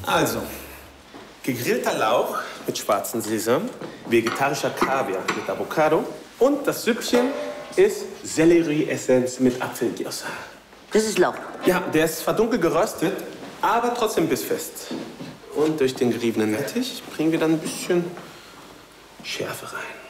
Also, gegrillter Lauch mit schwarzem Sesam, vegetarischer Kaviar mit Avocado und das Süppchen ist Sellerie-Essenz mit Apfelgirsa. Das ist Lauch. Ja, der ist zwar dunkel geröstet, aber trotzdem bissfest. Und durch den geriebenen Rettich bringen wir dann ein bisschen Schärfe rein.